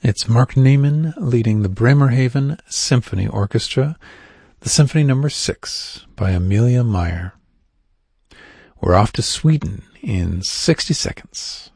It's Mark Neiman leading the Bremerhaven Symphony Orchestra, the Symphony No. 6 by Amelia Meyer. We're off to Sweden in 60 seconds.